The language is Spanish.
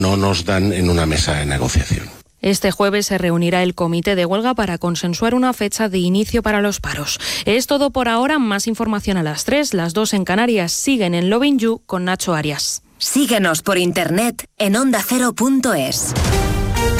no nos dan en una mesa de negociación. Este jueves se reunirá el comité de huelga para consensuar una fecha de inicio para los paros. Es todo por ahora. Más información a las 3, las 2 en Canarias. Siguen en Loving You con Nacho Arias. Síguenos por internet en ondacero.es.